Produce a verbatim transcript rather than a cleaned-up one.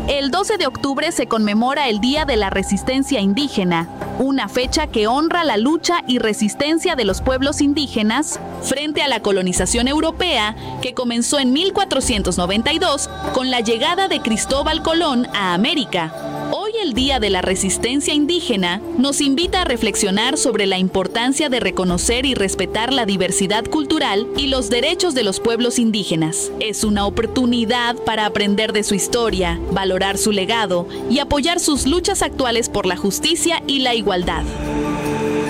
El doce de octubre se conmemora el Día de la Resistencia Indígena, una fecha que honra la lucha y resistencia de los pueblos indígenas frente a la colonización europea que comenzó en mil cuatrocientos noventa y dos con la llegada de Cristóbal Colón a América. Hoy el Día de la Resistencia Indígena nos invita a reflexionar sobre la importancia de reconocer y respetar la diversidad cultural y los derechos de los pueblos indígenas. Es una oportunidad para aprender de su historia, valorar su legado y apoyar sus luchas actuales por la justicia y la igualdad.